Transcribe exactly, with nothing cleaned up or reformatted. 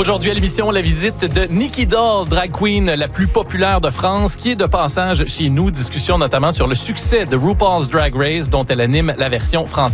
Aujourd'hui à l'émission, la visite de Nikki Doll, drag queen la plus populaire de France, qui est de passage chez nous. Discussion notamment sur le succès de RuPaul's Drag Race, dont elle anime la version française.